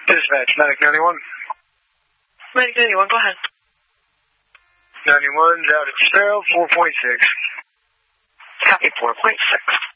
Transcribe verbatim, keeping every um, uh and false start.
Dispatch, Medic ninety-one. Medic ninety-one, go ahead. ninety-one's out at Sparrow, four point six. Copy, four point six.